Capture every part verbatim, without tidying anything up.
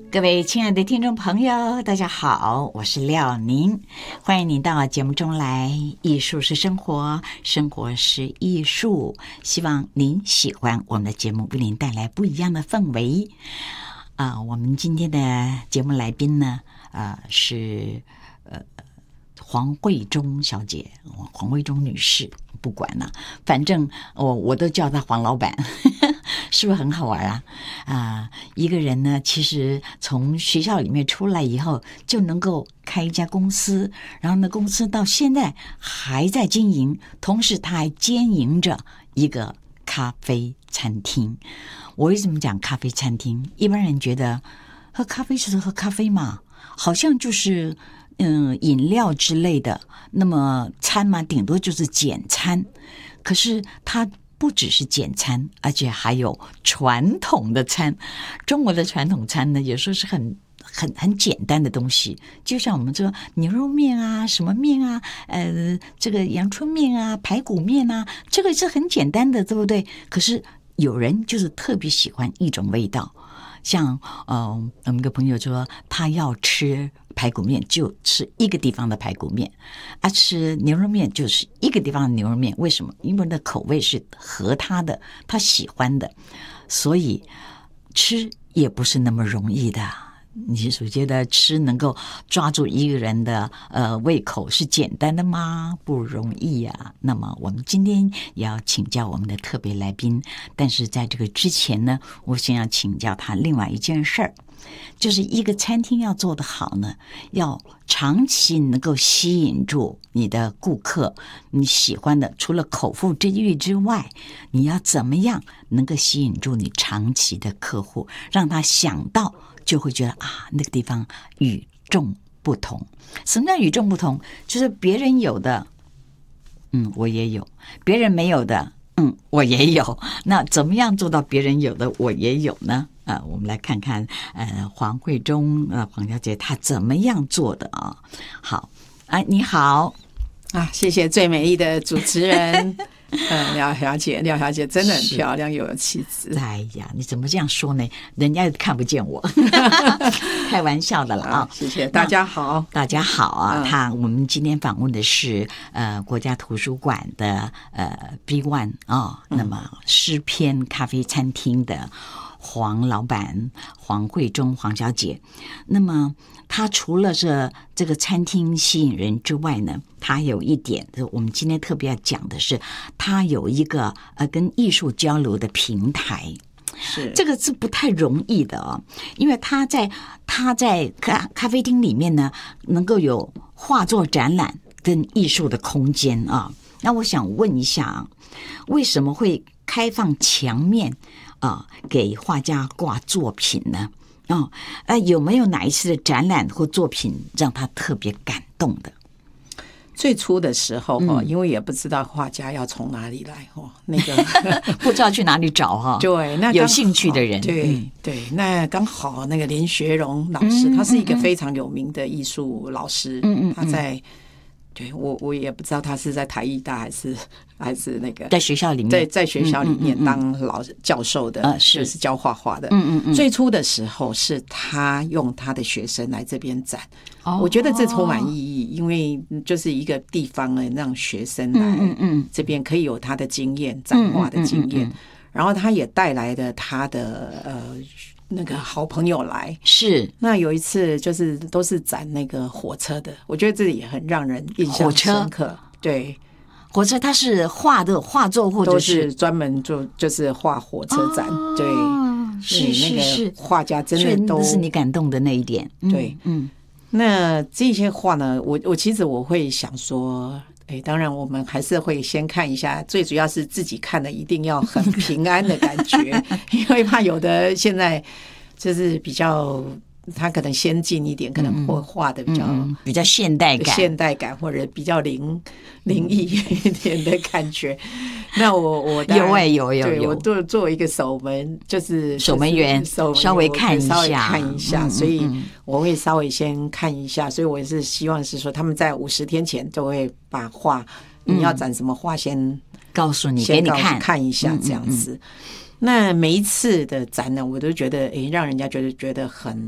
各位亲爱的听众朋友，大家好，我是廖宁，欢迎您到节目中来。艺术是生活，生活是艺术，希望您喜欢我们的节目，为您带来不一样的氛围。啊、呃，我们今天的节目来宾呢，呃，是呃黄慧中小姐，黄慧中女士。不管了，反正我我都叫她黄老板，是不是很好玩啊？啊、呃，一个人呢，其实从学校里面出来以后，就能够开一家公司，然后呢，公司到现在还在经营，同时他还兼营着一个咖啡餐厅。我为什么讲咖啡餐厅？一般人觉得喝咖啡就是喝咖啡嘛，好像就是嗯饮料之类的。那么餐嘛，顶多就是简餐。可是它不只是简餐，而且还有传统的餐。中国的传统餐呢，有时候是很很很简单的东西，就像我们说牛肉面啊，什么面啊，呃，这个阳春面啊，排骨面啊，这个是很简单的，对不对？可是有人就是特别喜欢一种味道，像呃，我们一个朋友说他要吃排骨面就吃一个地方的排骨面，啊，吃牛肉面就是一个地方的牛肉面。为什么？因为那口味是合他的，他喜欢的，所以吃也不是那么容易的。你是觉得吃能够抓住一个人的呃胃口是简单的吗？不容易呀、啊。那么我们今天也要请教我们的特别来宾，但是在这个之前呢，我先要请教他另外一件事儿，就是一个餐厅要做得好呢，要长期能够吸引住你的顾客，你喜欢的，除了口腹之欲之外，你要怎么样能够吸引住你长期的客户，让他想到就会觉得啊，那个地方与众不同。什么叫与众不同？就是别人有的，嗯，我也有；别人没有的，嗯，我也有。那怎么样做到别人有的我也有呢？啊、呃，我们来看看，呃，黄慧中，呃，黄小姐她怎么样做的啊？好，啊，你好啊，谢谢最美丽的主持人。嗯，廖小姐，廖小姐真的很漂亮，又有气质。 哎呀，你怎么这样说呢？人家看不见我，开玩笑的了啊！ 谢谢大家好， 大家好啊！嗯、他我们今天访问的是呃国家图书馆的呃 B One 啊，那么诗篇咖啡餐厅的黄老板黄慧中黄小姐。那么他除了这这个餐厅吸引人之外呢，他有一点我们今天特别要讲的是，他有一个呃跟艺术交流的平台。 是这个是不太容易的哦，因为他在他在咖咖啡厅里面呢，能够有画作展览跟艺术的空间啊。那我想问一下，为什么会开放墙面啊给画家挂作品呢？哦，呃，有没有哪一次的展览或作品让他特别感动的？ 最初的时候哈、嗯，因为也不知道画家要从哪里来哈，那个不知道去哪里找哈。 对，那有兴趣的人， 对、嗯、对，那刚好那个林学荣老师、嗯，他是一个非常有名的艺术老师，嗯嗯，他在。对我，我也不知道他是在台艺大还是还是那个在学校里面， 在在学校里面当老教授的，嗯嗯嗯是就是教画画的。嗯嗯嗯。最初的时候是他用他的学生来这边展，哦、我觉得这充满意义，因为就是一个地方呢，让学生来嗯嗯这边可以有他的经验，展画的经验，嗯嗯嗯嗯然后他也带来了他的呃。那个好朋友来是， 那有一次就是都是展那个火车的，我觉得这也很让人印象深刻。对， 火车它是画的画作或者是专门做就是画火车展，哦、对， 是是是， 画家真的都是你感动的那一点。 嗯、对，嗯，那这些画呢，我我其实我会想说。哎，当然，我们还是会先看一下，最主要是自己看的一定要很平安的感觉，因为怕有的现在就是比较他可能先进一点，可能会画的比较、嗯嗯、 比较现代感、 现代感或者比较灵灵异一点的感觉。那我我有哎、欸、有有对有，我做作为一个守门，就是守门员， 守门稍微看一下， 稍微看一下， 嗯、 所以我会稍微先看一下。所以我也是希望是说，他们在五十天前都会把画，你要展什么画先告诉你，给你看看一下这样子。嗯嗯嗯那每一次的展呢，我都觉得诶，让人家觉得觉得很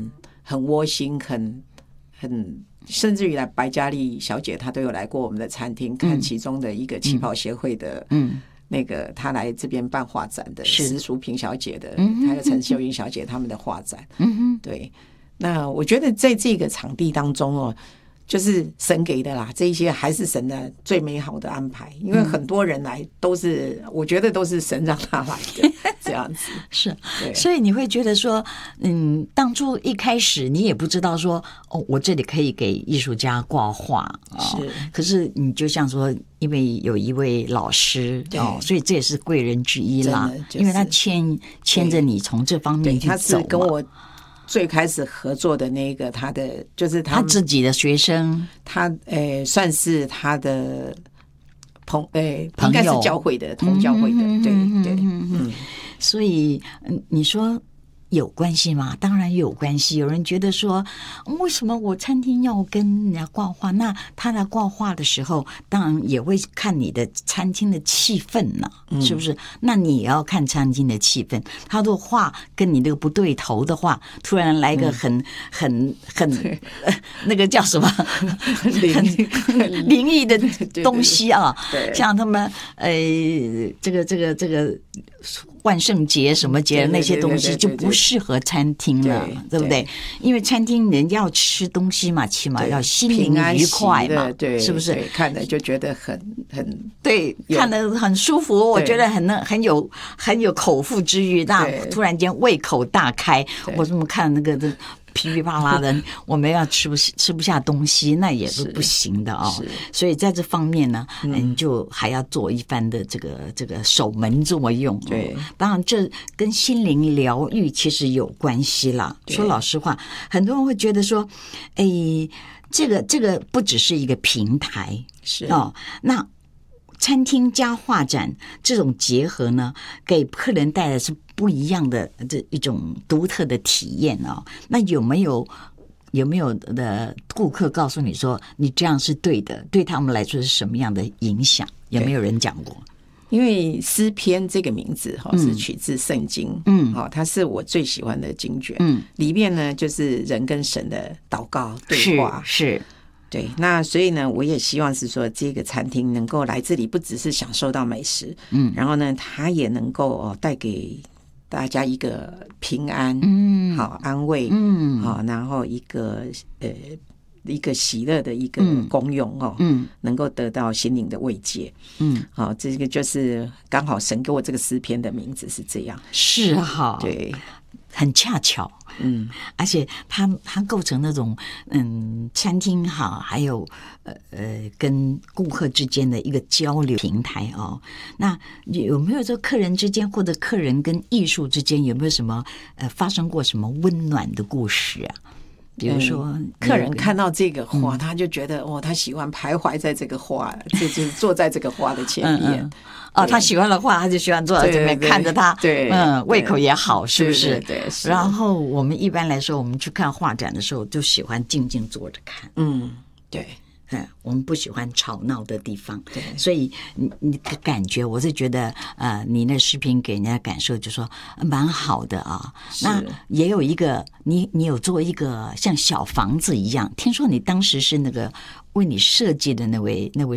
很窝心，很很，甚至于来白嘉丽小姐她都有来过我们的餐厅，嗯、看其中的一个旗袍协会的，嗯。那个她来这边办画展的石淑萍小姐的，还有陈秀英小姐他们的画展，嗯哼，对。那我觉得在这个场地当中哦，就是神给的啦，这一些还是神的最美好的安排，因为很多人来都是，我觉得都是神让他来的，这样子是，所以你会觉得说，嗯，当初一开始你也不知道说，哦，我这里可以给艺术家挂画，哦、是，可是你就像说，因为有一位老师哦，所以这也是贵人之一啦，就是、因为他牵牵着你从这方面去走嘛，他是跟我最开始合作的那个，他的就是 他, 他自己的学生， 他诶、呃、算是他的朋诶、呃、应该是教会的同教会的，嗯、对对，嗯， 所以你说有关系吗？当然有关系。有人觉得说，为什么我餐厅要跟人家挂画？那他来挂画的时候，当然也会看你的餐厅的气氛呢、啊，是不是？那你也要看餐厅的气氛。他的画跟你那个不对头的话，突然来个很、嗯、很很、呃、那个叫什么很灵异的东西啊，对对对对，像他们呃这个这个这个万圣节什么节那些东西就不适合餐厅了，对, 对, 对, 对不对？因为餐厅人要吃东西嘛，起码要心灵愉快嘛， 对， 是不是？ 看的就觉得很很对，看得很舒服，我觉得很很有很有口腹之欲，那突然间胃口大开。我这么看那个的。噼噼啪啪的，我们要吃不吃不下东西，那也是不行的哦。所以在这方面呢，嗯，就还要做一番的这个这个守门作用。对，当然这跟心灵疗愈其实有关系啦。说老实话，很多人会觉得说，哎，这个这个不只是一个平台，是哦，那。餐厅加画展这种结合呢，给客人带来是不一样的这一种独特的体验哦。那有没有有没有的顾客告诉你说，你这样是对的，对他们来说是什么样的影响？有没有人讲过？ 因为诗篇这个名字哈是取自圣经，嗯，好，它是我最喜欢的经卷，嗯，里面呢就是人跟神的祷告对话， 是。是对，那所以呢，我也希望是说，这个餐厅能够来这里，不只是享受到美食，嗯，然后呢，它也能够哦带给大家一个平安，嗯，好安慰，嗯，好，然后一个呃一个喜乐的一个功用哦，嗯，能够得到心灵的慰藉，嗯，好，这个就是刚好神给我这个诗篇的名字是这样， 是哈， 对。 很恰巧，嗯，而且它它构成那种嗯餐厅哈，还有呃呃跟顾客之间的一个交流平台哦。那有没有说客人之间或者客人跟艺术之间有没有什么呃发生过什么温暖的故事啊？比如说、嗯、 客人看到这个画、嗯、他就觉得哦，他喜欢徘徊在这个画，就是坐在这个画的前面。嗯嗯哦，他喜欢的画，他就喜欢坐在这边看着他， 对， 嗯，胃口也好，是不是？ 对，对是。 然后我们一般来说，我们去看画展的时候，就喜欢静静坐着看。 嗯，对。 嗯，我们不喜欢吵闹的地方，对，所以你你的感觉，我是觉得，呃，你那视频给人家感受就说蛮好的啊。那也有一个，你你有做一个像小房子一样，听说你当时是那个为你设计的那位那位。